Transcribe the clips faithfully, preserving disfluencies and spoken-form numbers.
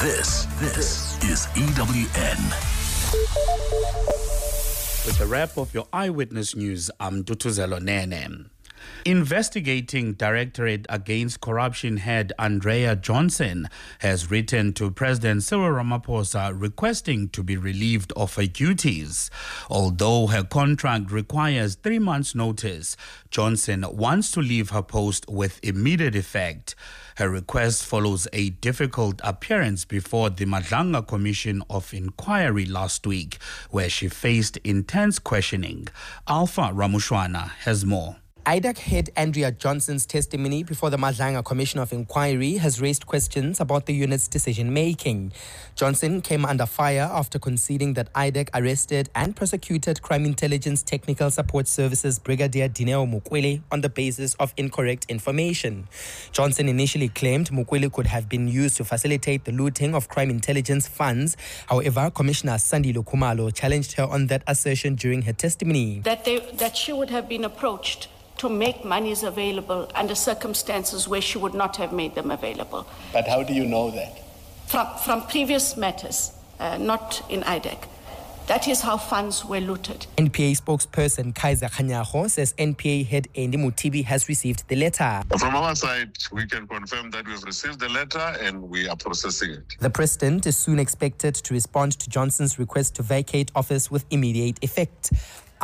This, this is E W N. With the wrap of your Eyewitness News, I'm Dutuzelo Nene. Investigating Directorate Against Corruption head Andrea Johnson has written to President Cyril Ramaphosa requesting to be relieved of her duties. Although her contract requires three months' notice, Johnson wants to leave her post with immediate effect. Her request follows a difficult appearance before the Madlanga Commission of Inquiry last week, where she faced intense questioning. Alpha Ramushwana has more. I D A C head Andrea Johnson's testimony before the Madlanga Commission of Inquiry has raised questions about the unit's decision-making. Johnson came under fire after conceding that I D A C arrested and prosecuted Crime Intelligence Technical Support Services Brigadier Dineo Mukwele on the basis of incorrect information. Johnson initially claimed Mukwele could have been used to facilitate the looting of crime intelligence funds. However, Commissioner Sandile Khumalo challenged her on that assertion during her testimony. That, they, that she would have been approached to make monies available under circumstances where she would not have made them available. But how do you know that? From, from previous matters, uh, not in I D A C. That is how funds were looted. N P A spokesperson Kaiser Khanyago says N P A head Andy Mutibi has received the letter. From our side, we can confirm that we've received the letter and we are processing it. The president is soon expected to respond to Johnson's request to vacate office with immediate effect.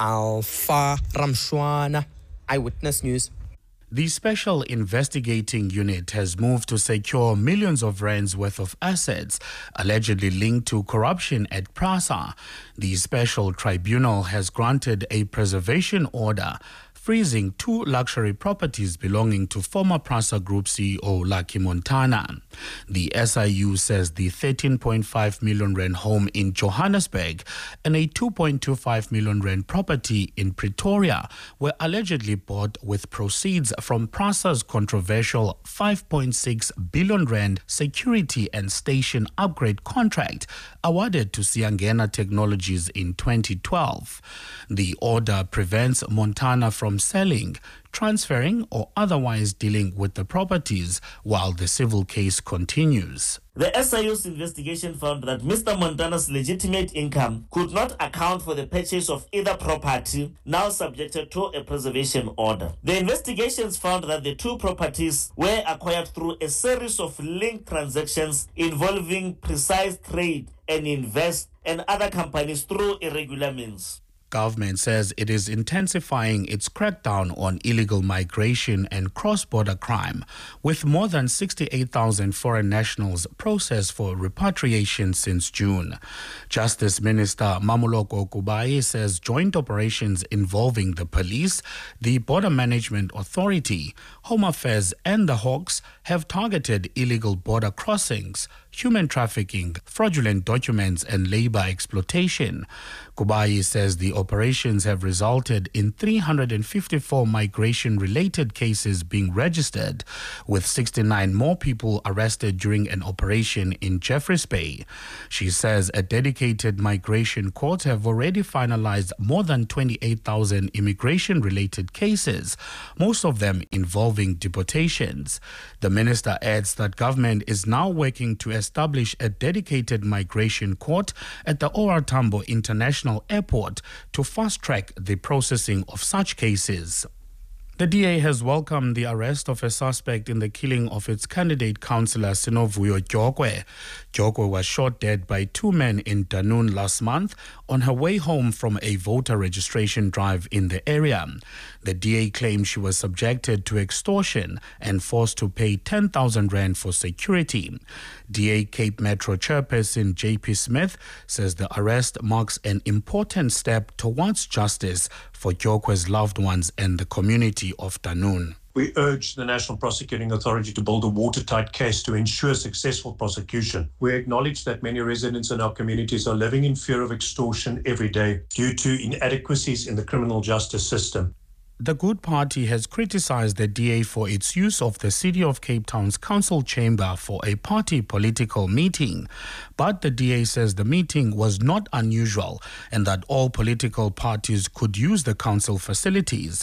Alpha Ramshwana, Eyewitness News. The Special Investigating Unit has moved to secure millions of rands worth of assets allegedly linked to corruption at PRASA. The Special Tribunal has granted a preservation order freezing two luxury properties belonging to former PRASA Group C E O Lucky Montana. The S I U says the thirteen point five million rand home in Johannesburg and a two point two five million rand property in Pretoria were allegedly bought with proceeds from PRASA's controversial five point six billion rand security and station upgrade contract awarded to Siangena Technologies in twenty twelve. The order prevents Montana from selling, transferring, or otherwise dealing with the properties while the civil case continues. The S I U's investigation found that Mister Montana's legitimate income could not account for the purchase of either property, now subjected to a preservation order. The investigations found that the two properties were acquired through a series of linked transactions involving Precise Trade and Invest and other companies through irregular means. Government says it is intensifying its crackdown on illegal migration and cross-border crime, with more than sixty-eight thousand foreign nationals processed for repatriation since June. Justice Minister Mamoloko Kubayi says joint operations involving the police, the Border Management Authority, Home Affairs and the Hawks have targeted illegal border crossings, human trafficking, fraudulent documents and labor exploitation. Kubayi says the operations have resulted in three hundred fifty-four migration-related cases being registered, with sixty-nine more people arrested during an operation in Jeffreys Bay. She says a dedicated migration court have already finalized more than twenty-eight thousand immigration-related cases, most of them involving deportations. The minister adds that government is now working to establish a dedicated migration court at the O R Tambo International Airport to fast-track the processing of such cases. The D A has welcomed the arrest of a suspect in the killing of its candidate councillor Sinovuyo Gyokwe. Gyokwe was shot dead by two men in Dunoon last month on her way home from a voter registration drive in the area. The D A claims she was subjected to extortion and forced to pay ten thousand rand for security. D A Cape Metro chairperson J P Smith says the arrest marks an important step towards justice for Gyokwe's loved ones and the community of Dunoon. We urge the National Prosecuting Authority to build a watertight case to ensure successful prosecution. We acknowledge that many residents in our communities are living in fear of extortion every day due to inadequacies in the criminal justice system. The Good Party has criticized the D A for its use of the City of Cape Town's council chamber for a party political meeting. But the D A says the meeting was not unusual and that all political parties could use the council facilities.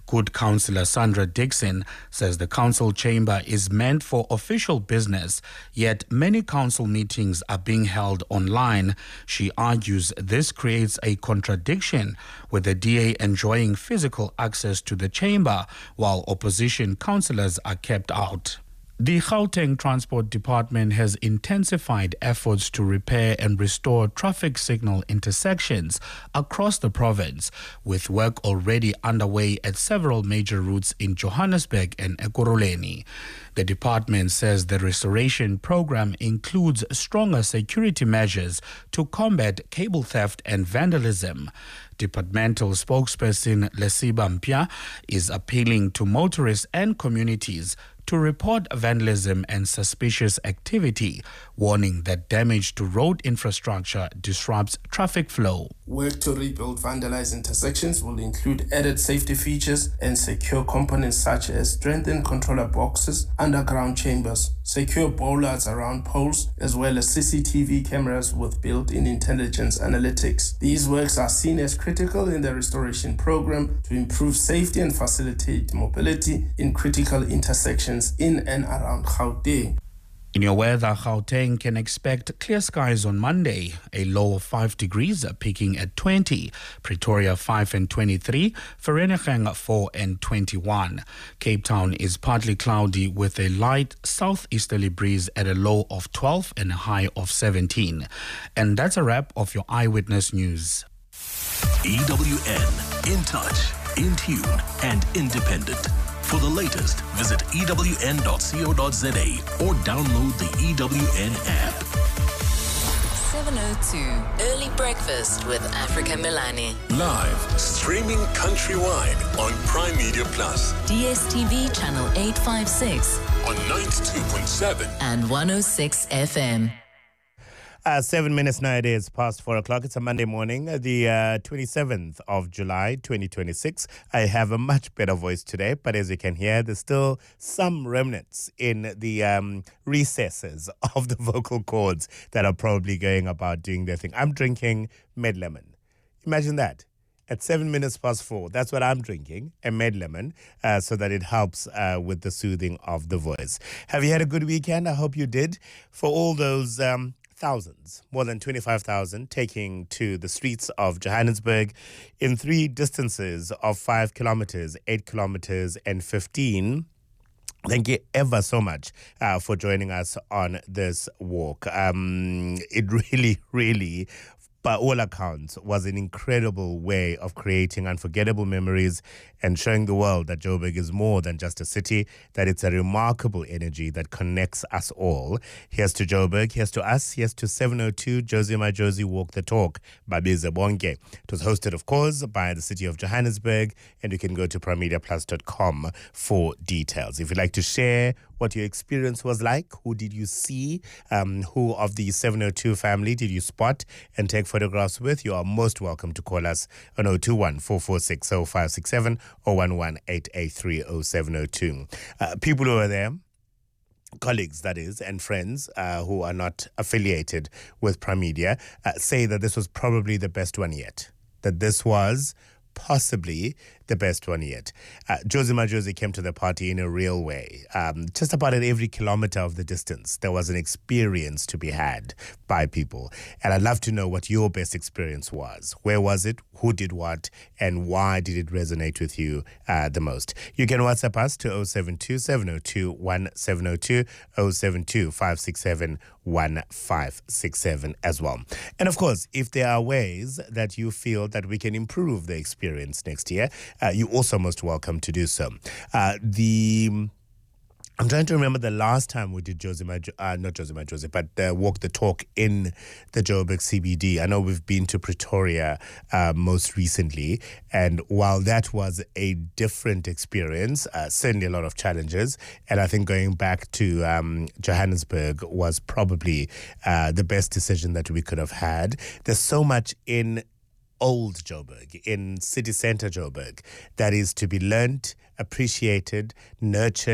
Good Councillor Sandra Dixon says the council chamber is meant for official business, yet many council meetings are being held online. She argues this creates a contradiction, with the D A enjoying physical access to the chamber while opposition councillors are kept out. The Gauteng Transport Department has intensified efforts to repair and restore traffic signal intersections across the province, with work already underway at several major routes in Johannesburg and Ekurhuleni. The department says the restoration program includes stronger security measures to combat cable theft and vandalism. Departmental spokesperson Lesiba Mpia is appealing to motorists and communities to report vandalism and suspicious activity, warning that damage to road infrastructure disrupts traffic flow. Work to rebuild vandalized intersections will include added safety features and secure components such as strengthened controller boxes, underground chambers, secure bollards around poles, as well as C C T V cameras with built-in intelligence analytics. These works are seen as critical in the restoration program to improve safety and facilitate mobility in critical intersections in and around Gauteng. In your weather, Gauteng can expect clear skies on Monday, a low of five degrees, peaking at twenty. Pretoria five and twenty-three, Vereeniging four and twenty-one. Cape Town is partly cloudy with a light southeasterly breeze at a low of twelve and a high of seventeen. And that's a wrap of your Eyewitness News. E W N, in touch, in tune, and independent. For the latest, visit E W N dot co dot za or download the E W N app. seven oh two, Early Breakfast with Africa Milani. Live, streaming countrywide on Prime Media Plus. D S T V channel eight fifty-six. On ninety-two point seven. And one oh six F M. Uh, seven minutes now, it is past four o'clock. It's a Monday morning, the uh, twenty-seventh of July, twenty twenty-six. I have a much better voice today, but as you can hear, there's still some remnants in the um, recesses of the vocal cords that are probably going about doing their thing. I'm drinking Med Lemon. Imagine that. At seven minutes past four, that's what I'm drinking, a Med Lemon, uh, so that it helps uh, with the soothing of the voice. Have you had a good weekend? I hope you did. For all those Um, thousands, more than twenty-five thousand, taking to the streets of Johannesburg in three distances of five kilometers, eight kilometers, and fifteen. Thank you ever so much uh, for joining us on this walk. Um, it really, really, by all accounts, was an incredible way of creating unforgettable memories and showing the world that Joburg is more than just a city, that it's a remarkable energy that connects us all. Here's to Joburg, here's to us, here's to seven oh two Josie My Josie Walk the Talk by Bize Bonke. It was hosted, of course, by the city of Johannesburg, and you can go to prime media plus dot com for details. If you'd like to share what your experience was like, who did you see, um, who of the seven oh two family did you spot and take photographs with, you are most welcome to call us on oh two one, four four six, oh five six seven or one one eight eight three oh seven oh two. Uh, people who are there, colleagues, that is, and friends uh, who are not affiliated with Prime Media, uh, say that this was probably the best one yet, that this was possibly the best one yet. Uh, Josie My Josie came to the party in a real way. Um, just about at every kilometer of the distance, there was an experience to be had by people. And I'd love to know what your best experience was. Where was it? Who did what? And why did it resonate with you uh, the most? You can WhatsApp us to oh seven two, seven oh two, one seven oh two, oh seven two, five six seven, one five six seven as well. And of course, if there are ways that you feel that we can improve the experience next year, Uh, you're also most welcome to do so. Uh, the I'm trying to remember the last time we did Josie My, uh, not Josie My Josie, but uh, Walk the Talk in the Joburg C B D. I know we've been to Pretoria uh, most recently, and while that was a different experience, uh, certainly a lot of challenges, and I think going back to um, Johannesburg was probably uh, the best decision that we could have had. There's so much in old Joburg, in city centre Joburg, that is to be learnt, appreciated, nurtured,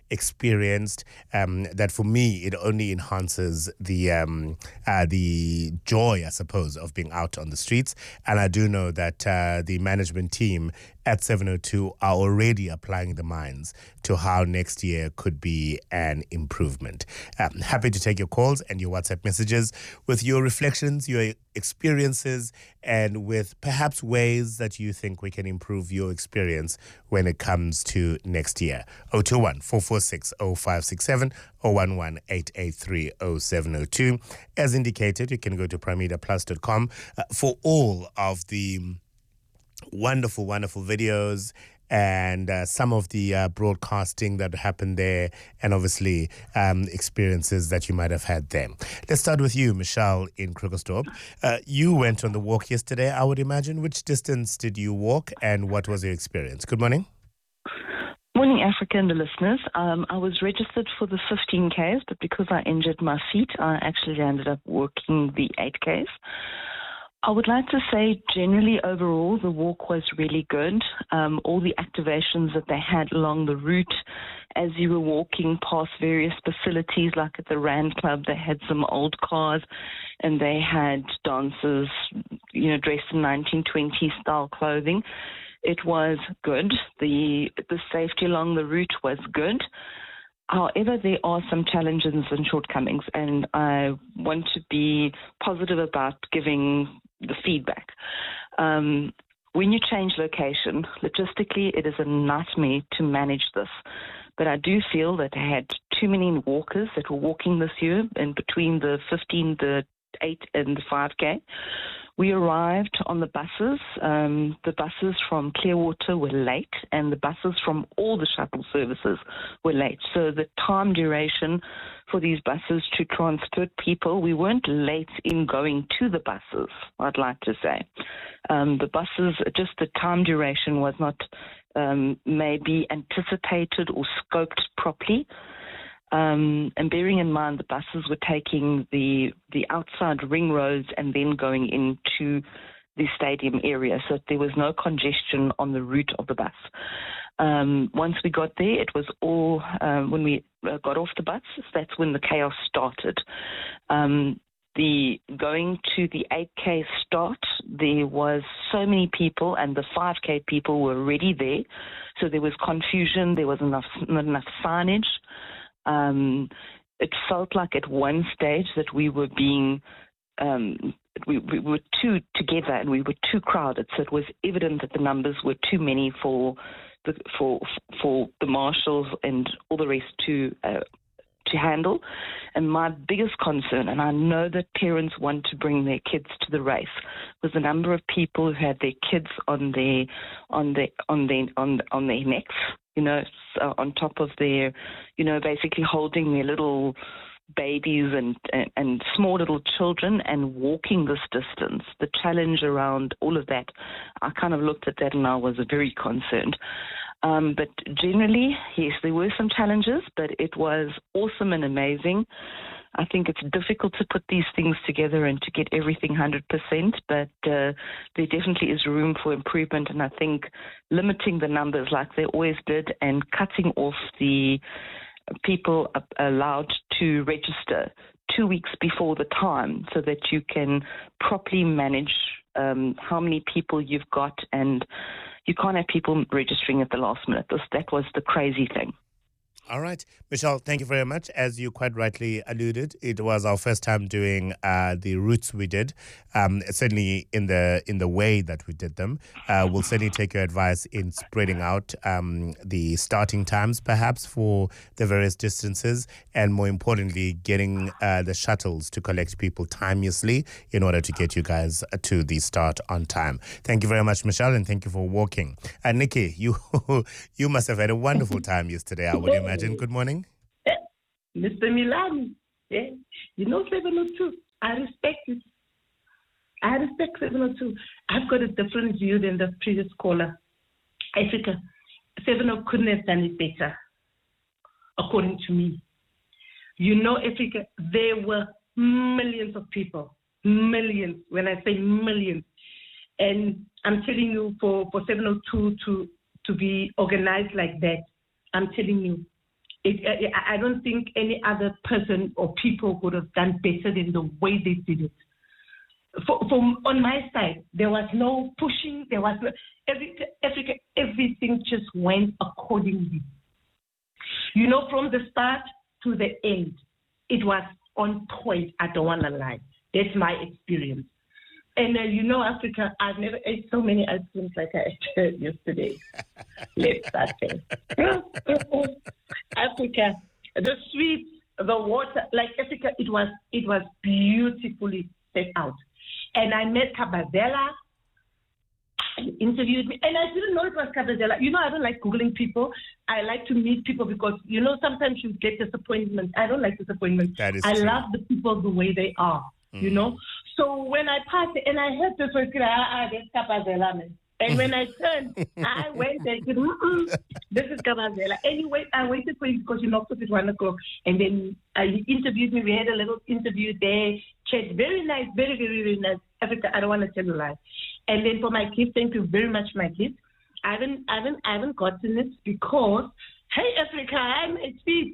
experienced. Um, that for me, it only enhances the um, uh, the joy, I suppose, of being out on the streets. And I do know that uh, the management team at seven oh two are already applying the minds to how next year could be an improvement. Um, happy to take your calls and your WhatsApp messages with your reflections, your experiences, and with perhaps ways that you think we can improve your experience when it comes to next year. oh two one, four four six, oh five six seven, oh one one, eight eight three, oh seven oh two. As indicated, you can go to prime media plus dot com uh, for all of the wonderful, wonderful videos and uh, some of the uh, broadcasting that happened there, and obviously um, experiences that you might have had there. Let's start with you, Michelle in Krugersdorp. Uh, you went on the walk yesterday, I would imagine. Which distance did you walk, and what was your experience? Good morning. Morning, Africa and the listeners. Um, I was registered for the fifteen Ks, but because I injured my feet, I actually ended up walking the eight Ks. I would like to say generally overall the walk was really good. Um, all the activations that they had along the route as you were walking past various facilities, like at the Rand Club, they had some old cars and they had dancers, you know, dressed in nineteen twenties style clothing. It was good. The the safety along the route was good. However, there are some challenges and shortcomings, and I want to be positive about giving the feedback. Um, when you change location, logistically, it is a nightmare to manage this. But I do feel that I had too many walkers that were walking this year, in between the fifteen, the eight, and the five K. We arrived on the buses. Um, the buses from Clearwater were late, and the buses from all the shuttle services were late. So the time duration for these buses to transport people, we weren't late in going to the buses, I'd like to say. Um, the buses, just the time duration was not um, maybe anticipated or scoped properly. Um, and bearing in mind the buses were taking the the outside ring roads and then going into the stadium area, so there was no congestion on the route of the bus. Um, once we got there, it was all, um, when we got off the bus, that's when the chaos started. Um, the going to the eight K start, there was so many people, and the five K people were already there, so there was confusion, there was enough, not enough signage. Um, it felt like at one stage that we were being, um, we, we were too together and we were too crowded. So it was evident that the numbers were too many for the for for the marshals and all the rest to uh, to handle. And my biggest concern, and I know that parents want to bring their kids to the race, was the number of people who had their kids on their on their on their on on their necks. You know, uh, on top of their, you know, basically holding their little babies and, and, and small little children and walking this distance. The challenge around all of that, I kind of looked at that and I was very concerned. Um, but generally, yes, there were some challenges, but it was awesome and amazing. I think it's difficult to put these things together and to get everything one hundred percent, but uh, there definitely is room for improvement, and I think limiting the numbers like they always did and cutting off the people allowed to register two weeks before the time so that you can properly manage um, how many people you've got, and you can't have people registering at the last minute. This, that was the crazy thing. All right. Michelle, thank you very much. As you quite rightly alluded, it was our first time doing uh, the routes we did, um, certainly in the in the way that we did them. Uh, we'll certainly take your advice in spreading out um, the starting times, perhaps, for the various distances, and more importantly, getting uh, the shuttles to collect people timeously in order to get you guys to the start on time. Thank you very much, Michelle, and thank you for walking. And uh, Nikki, you you must have had a wonderful time yesterday, I would imagine. Good morning. Mister Milan, yeah, you know seven oh two. I respect it. I respect seven oh two. I've got a different view than the previous caller. Africa, seven oh couldn't have done it better, according to me. You know, Africa, there were millions of people. Millions. When I say millions. And I'm telling you, for, for seven oh two to, to be organized like that, I'm telling you, it, I don't think any other person or people could have done better than the way they did it. For, for, on my side, there was no pushing. There was no, every, Africa, everything just went accordingly. You know, from the start to the end, it was on point. I don't want to lie. That's my experience. And uh, you know, Africa, I've never ate so many ice creams like I ate yesterday. Let's start there. Africa, the sweet, the water, like Africa, it was it was beautifully set out. And I met Kabazela. He interviewed me, and I didn't know it was Kabazela. You know, I don't like Googling people. I like to meet people because, you know, sometimes you get disappointment. I don't like disappointment. That is I true. love the people the way they are, mm. you know. So when I passed it, and I heard this voice, ah, ah, that's Kabazela, man. And when I turned, I went and said, mm-mm, this is Kabazela. Anyway, I waited for him because he knocked off at one o'clock. And then uh, he interviewed me. We had a little interview there. Chat. Very nice, very, very, very nice. Africa, I don't want to tell you lies. And then for my kids, thank you very much, my kids. I haven't, I haven't, I haven't gotten it because, hey, Africa, I'm at feet.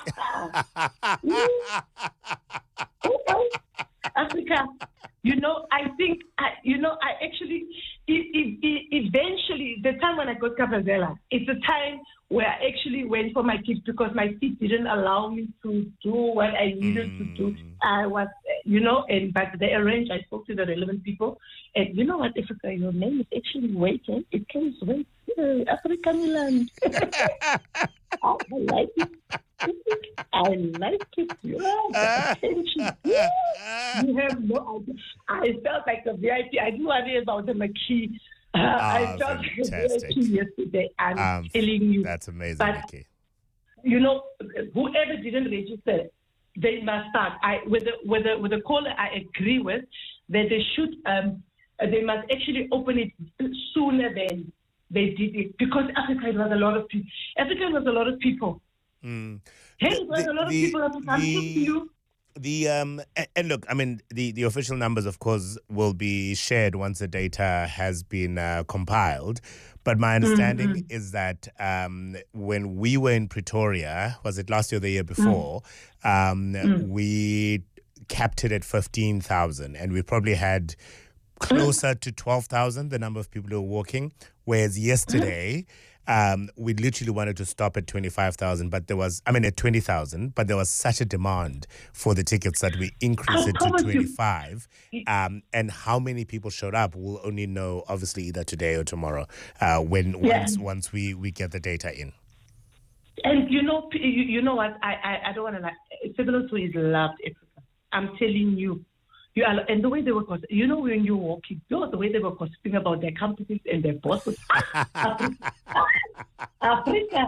Africa, you know, I think, I, you know, I actually, it, it, it, eventually, the time when I got Kabazela, it's a time where I actually went for my kids because my feet didn't allow me to do what I needed mm. to do. I was, you know, and but they arranged, I spoke to the relevant people, and you know what, Africa, your name is actually waiting. It can wait. Uh, Africa Milan. I like it. I like it. Yeah, attention. Yeah. You have no idea. I felt like a V I P. I didn't worry about the Maki. Uh, oh, I felt like a V I P yesterday. I'm um, telling you. That's amazing, but, Nikki. You know, whoever didn't register, they must start. I with the with the with the caller, I agree with that they should. Um, they must actually open it sooner than they did it because Africa was a lot of people. Africa was a lot of people. Mm. Hey, it was the, a lot the, of people. I'm talking to you. The um and, and look, I mean, the, the official numbers, of course, will be shared once the data has been uh, compiled. But my understanding mm-hmm. is that um, when we were in Pretoria, was it last year or the year before, mm. um, mm. we capped it at fifteen thousand, and we probably had closer to twelve thousand, the number of people who were walking. Whereas yesterday, um, we literally wanted to stop at twenty-five thousand, but there was, I mean, at twenty thousand, but there was such a demand for the tickets that we increased it to twenty-five. Um, and how many people showed up, we'll only know, obviously, either today or tomorrow, uh, when yeah. once once we, we get the data in. And you know, you, you know what? I, I, I don't want to lie. seven oh two is loved Africa. I'm telling you. You are, and the way they were, you know, when you're walking, you know, the way they were gossiping about their companies and their bosses. Africa. Africa.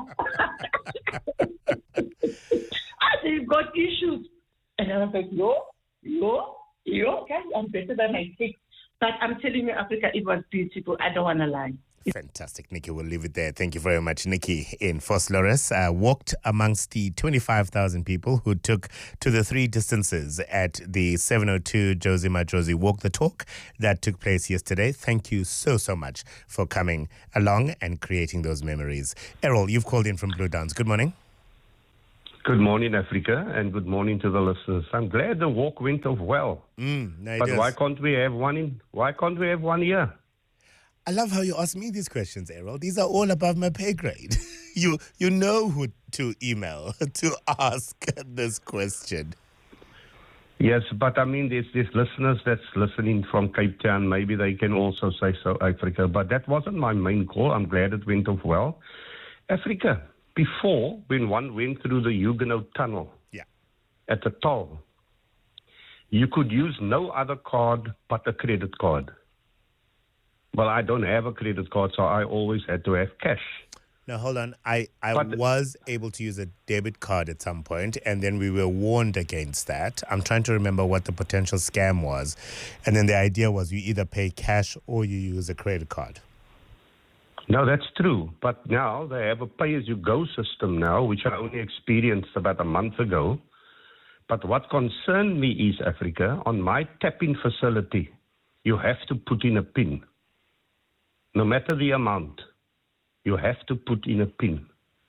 They've got issues. And I was like, yo, yo, yo, okay, I'm better than I think. But I'm telling you, Africa, it was beautiful. I don't want to lie. Fantastic, Nikki. We'll leave it there. Thank you very much, Nikki in Vosloorus. Uh, walked amongst the twenty-five thousand people who took to the three distances at the seven oh two Josie Majosi Walk the Talk that took place yesterday. Thank you so, so much for coming along and creating those memories. Errol, you've called in from Blue Downs. Good morning. Good morning, Africa, and good morning to the listeners. I'm glad the walk went off well. Mm, no, but does. why can't we have one in? Why can't we have one here? I love how you ask me these questions, Errol. These are all above my pay grade. you you know who to email to ask this question. Yes, but I mean, there's, there's listeners that's listening from Cape Town. Maybe they can also say South Africa. But that wasn't my main call. I'm glad it went off well. Africa, before, when one went through the Huguenot Tunnel yeah. at the toll, you could use no other card but a credit card. Well, I don't have a credit card, so I always had to have cash. Now, hold on. I, I But- was able to use a debit card at some point, and then we were warned against that. I'm trying to remember what the potential scam was. And then the idea was you either pay cash or you use a credit card. No, that's true. But now they have a pay-as-you-go system now, which I only experienced about a month ago. But what concerned me is, Africa, on my tap-in facility, you have to put in a PIN. No matter the amount, you have to put in a PIN.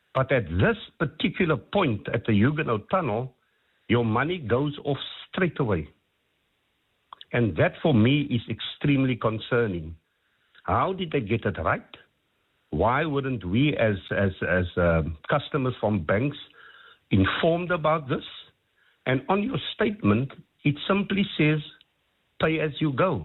But at this particular point at the Huguenot Tunnel, your money goes off straight away. And that for me is extremely concerning. How did they get it right? Why wouldn't we as, as, as um, customers from banks informed about this? And on your statement, it simply says, pay as you go.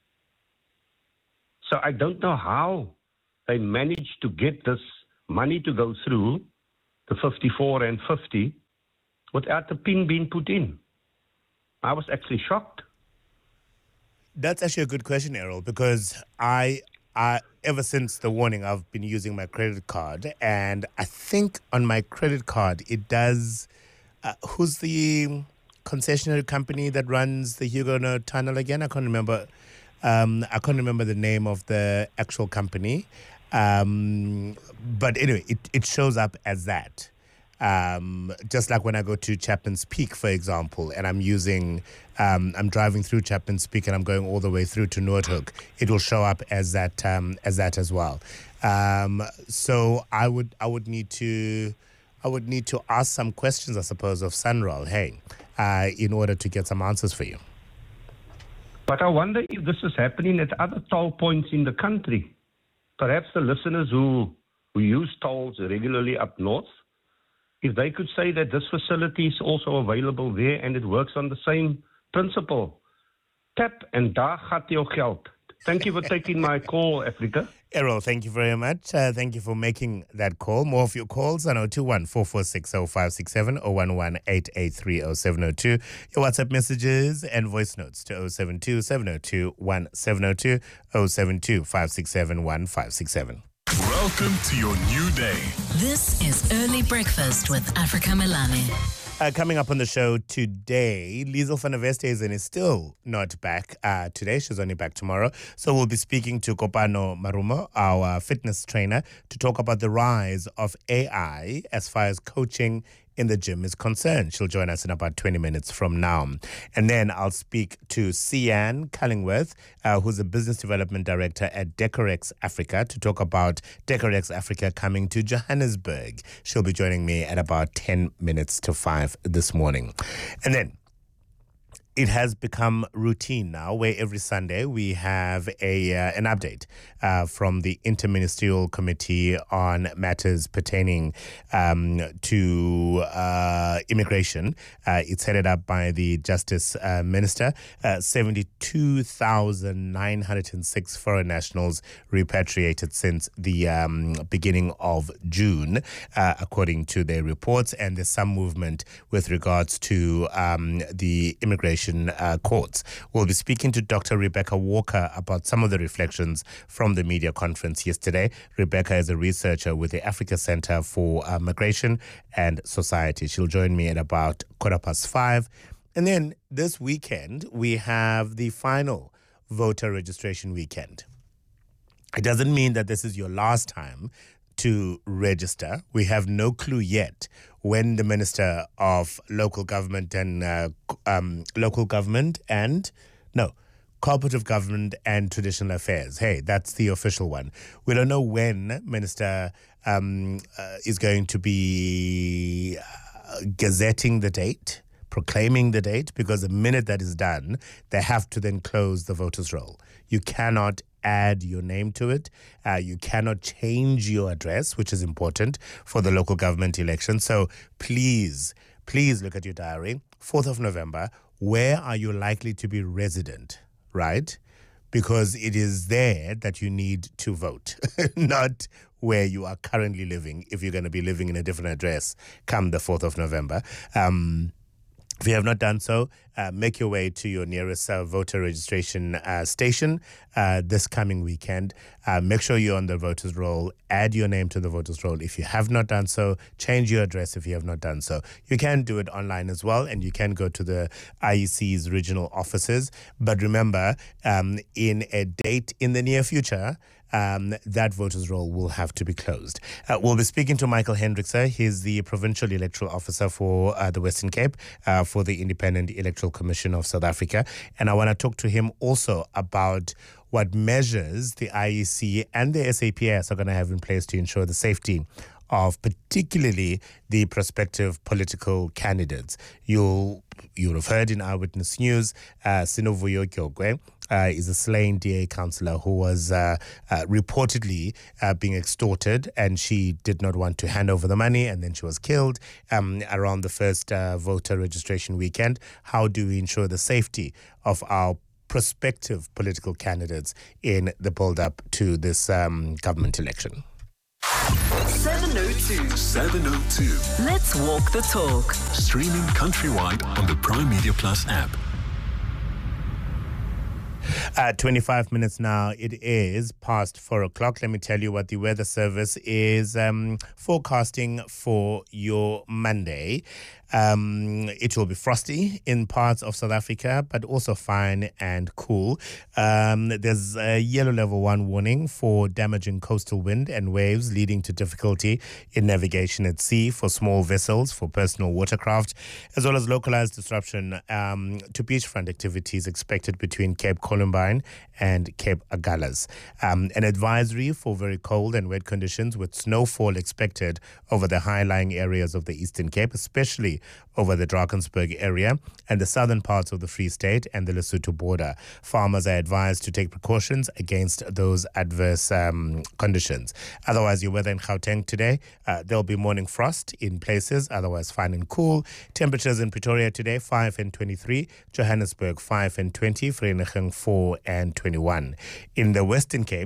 So I don't know how they managed to get this money to go through, the fifty-four and fifty, without the PIN being put in. I was actually shocked. That's actually a good question, Errol, because I, I, ever since the warning, I've been using my credit card, and I think on my credit card it does. Uh, who's the concessionary company that runs the Huguenot Tunnel again? I can't remember. Um, I can't remember the name of the actual company. Um, but anyway, it, it shows up as that. Um, just like when I go to Chapman's Peak, for example, and I'm using, um, I'm driving through Chapman's Peak and I'm going all the way through to Noordhoek, it will show up as that, um, as that as well. Um, so I would, I would need to, I would need to ask some questions, I suppose, of Sanral, hey, uh, in order to get some answers for you. But I wonder if this is happening at other toll points in the country. Perhaps the listeners who, who use tolls regularly up north, if they could say that this facility is also available there and it works on the same principle. Tap and daar gaat jou geld. Thank you for taking my call, Africa. Errol, thank you very much. Uh, thank you for making that call. More of your calls on zero two one, four four six, zero five six seven, zero one one, eight eight three, zero seven zero two. Your WhatsApp messages and voice notes to zero seven two, seven zero two, one seven zero two, zero seven two, five six seven, one five six seven. Welcome to your new day. This is Early Breakfast with Africa Melane. Uh, coming up on the show today, Liesl van der Westhuizen is still not back uh, today. She's only back tomorrow. So we'll be speaking to Kopano Marumo, our fitness trainer, to talk about the rise of A I as far as coaching in the gym is concerned. She'll join us in about twenty minutes from now. And then I'll speak to Sian Cullingworth, uh, who's a business development director at Decorex Africa, to talk about Decorex Africa coming to Johannesburg. She'll be joining me at about ten minutes to five this morning. And then it has become routine now where every Sunday we have a uh, an update uh, from the Interministerial Committee on matters pertaining um, to uh, immigration. Uh, it's headed up by the Justice uh, Minister. Uh, seventy-two thousand nine hundred six foreign nationals repatriated since the um, beginning of June, uh, according to their reports. And there's some movement with regards to um, the immigration Uh, courts. We'll be speaking to Doctor Rebecca Walker about some of the reflections from the media conference yesterday. Rebecca is a researcher with the Africa Center for uh, Migration and Society. She'll join me at about quarter past five. And then this weekend, we have the final voter registration weekend. It doesn't mean that this is your last time to register. We have no clue yet when the Minister of Local Government and uh, um, Local Government and no Cooperative Government and Traditional Affairs. Hey, that's the official one. We don't know when Minister um, uh, is going to be uh, gazetting the date, proclaiming the date, because the minute that is done, they have to then close the voters' roll. You cannot add your name to it. Uh, you cannot change your address, which is important for the local government election. So please, please look at your diary. fourth of November, where are you likely to be resident, right? Because it is there that you need to vote, not where you are currently living, if you're going to be living in a different address come the fourth of November. Um, If you have not done so, uh, make your way to your nearest uh, voter registration uh, station uh, this coming weekend. Uh, make sure you're on the voters' roll. Add your name to the voters' roll. If you have not done so, change your address if you have not done so. You can do it online as well, and you can go to the I E C's regional offices. But remember, um, in a date in the near future, Um, that voters' roll will have to be closed. Uh, we'll be speaking to Michael Hendrickse. He's the Provincial Electoral Officer for uh, the Western Cape uh, for the Independent Electoral Commission of South Africa. And I want to talk to him also about what measures the I E C and the S A P S are going to have in place to ensure the safety of particularly the prospective political candidates. You'll you'll have heard in Eyewitness News, uh, Sinovuyo Kyogwe Uh, is a slain D A councillor who was uh, uh, reportedly uh, being extorted, and she did not want to hand over the money, and then she was killed um, around the first uh, voter registration weekend. How do we ensure the safety of our prospective political candidates in the build-up to this um, government election? seven oh two. seven oh two. Let's walk the talk. Streaming countrywide on the Prime Media Plus app. Uh, twenty-five minutes now. It is past four o'clock. Let me tell you what the weather service is um, forecasting for your Monday. Um, it will be frosty in parts of South Africa, but also fine and cool. Um, there's a yellow level one warning for damaging coastal wind and waves, leading to difficulty in navigation at sea for small vessels, for personal watercraft, as well as localized disruption um, to beachfront activities expected between Cape Columbine and Cape Agulhas. Um, an advisory for very cold and wet conditions with snowfall expected over the high-lying areas of the Eastern Cape, especially over the Drakensberg area and the southern parts of the Free State and the Lesotho border. Farmers are advised to take precautions against those adverse um, conditions. Otherwise, your weather in Gauteng today, uh, there'll be morning frost in places, otherwise fine and cool. Temperatures in Pretoria today, five and twenty-three. Johannesburg, five and twenty. Vereeniging, four and twenty-one. In the Western Cape,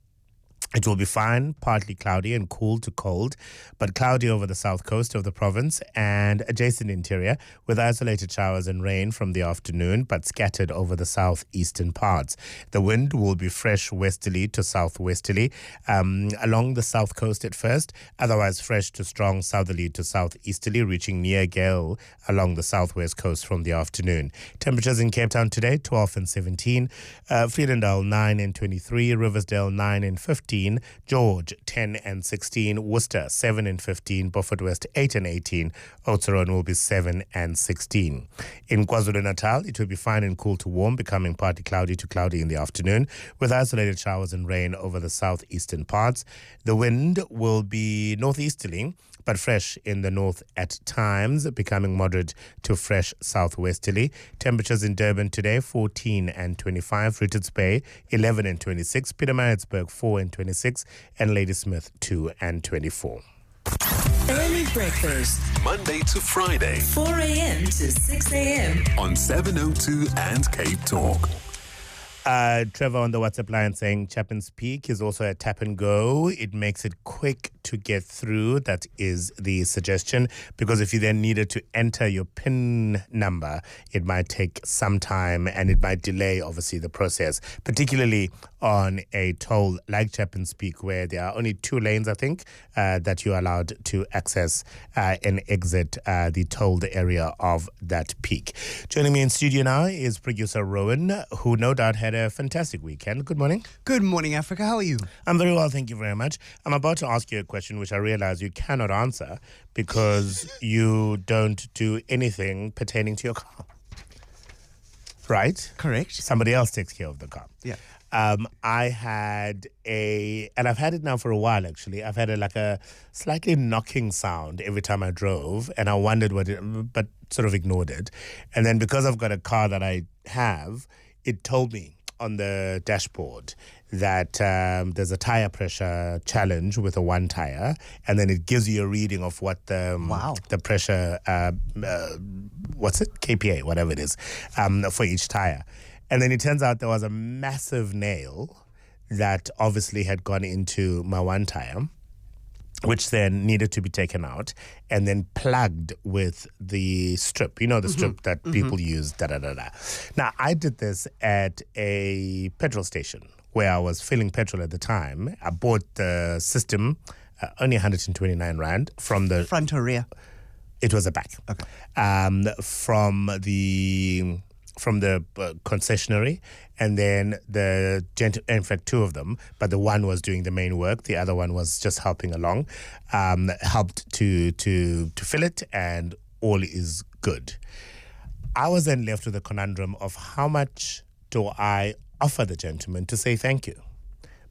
it will be fine, partly cloudy and cool to cold, but cloudy over the south coast of the province and adjacent interior with isolated showers and rain from the afternoon, but scattered over the southeastern parts. The wind will be fresh westerly to southwesterly um, along the south coast at first, otherwise fresh to strong southerly to southeasterly, reaching near gale along the southwest coast from the afternoon. Temperatures in Cape Town today, twelve and seventeen, uh, Vredendal nine and twenty-three, Riversdale nine and fifteen, George ten and sixteen, Worcester seven and fifteen, Beaufort West eight and eighteen, Oudtshoorn will be seven and sixteen. In KwaZulu-Natal, it will be fine and cool to warm, becoming partly cloudy to cloudy in the afternoon, with isolated showers and rain over the southeastern parts. The wind will be northeasterly, but fresh in the north at times, becoming moderate to fresh southwesterly. Temperatures in Durban today, fourteen and twenty-five, Richards Bay, eleven and twenty-six, Pietermaritzburg, four and twenty-six, and Ladysmith, two and twenty-four. Early breakfast. Monday to Friday. four a.m. to six a.m. on seven oh two and Cape Talk. Uh, Trevor on the WhatsApp line saying Chapman's Peak is also a tap and go. It makes it quick to get through. That is the suggestion, because if you then needed to enter your PIN number, it might take some time and it might delay, obviously, the process, particularly on a toll like Chapman's Peak, where there are only two lanes, I think, uh, that you're allowed to access uh, and exit uh, the tolled area of that peak. Joining me in studio now is producer Rowan, who no doubt had a fantastic weekend. Good morning. Good morning, Africa. How are you? I'm very well, thank you very much. I'm about to ask you a question which I realize you cannot answer because you don't do anything pertaining to your car. Right? Correct. Somebody else takes care of the car. Yeah. Um, I had a, and I've had it now for a while actually, I've had a, like a slightly knocking sound every time I drove, and I wondered what it, but sort of ignored it. And then because I've got a car that I have, it told me on the dashboard that um, there's a tire pressure challenge with a one tire, and then it gives you a reading of what the um, wow. the pressure, uh, uh, what's it, K P A, whatever it is, um, for each tire. And then it turns out there was a massive nail that obviously had gone into my one tire, which then needed to be taken out and then plugged with the strip. You know, the mm-hmm. strip that mm-hmm. people use, da-da-da-da. Now, I did this at a petrol station where I was filling petrol at the time. I bought the system, uh, only one hundred twenty-nine rand from the... Front or rear? It was a back. Okay. Um, from the... from the uh, concessionary, and then the gent- in fact two of them, but the one was doing the main work, the other one was just helping along, um, helped to to to fill it, and all is good. I was then left with a conundrum of how much do I offer the gentleman to say thank you,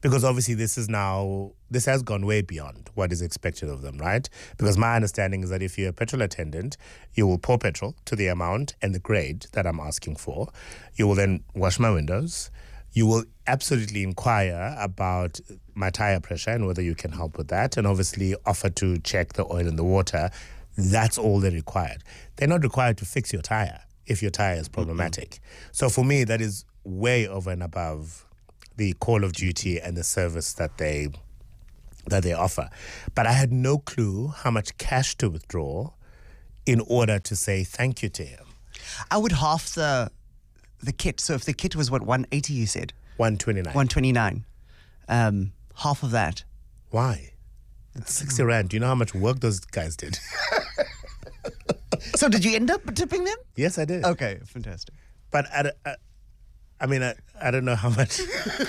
Because obviously this is now, this has gone way beyond what is expected of them, right? Because my understanding is that if you're a petrol attendant, you will pour petrol to the amount and the grade that I'm asking for. You will then wash my windows. You will absolutely inquire about my tire pressure and whether you can help with that, and obviously offer to check the oil in the water. That's all they're required. They're not required to fix your tire if your tire is problematic. Mm-hmm. So for me, that is way over and above the call of duty and the service that they that they offer. But I had no clue how much cash to withdraw in order to say thank you to him. I would half the the kit. So if the kit was what, one eighty you said? one twenty-nine. one twenty-nine. Um, half of that. Why? It's sixty rand. Do you know how much work those guys did? So did you end up tipping them? Yes, I did. Okay, fantastic. But I, I, I mean, I, I don't know how much.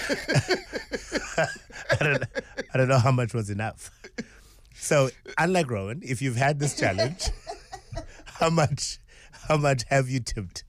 I don't. I don't know how much was enough. So, unlike Rowan, if you've had this challenge, how much, how much have you tipped?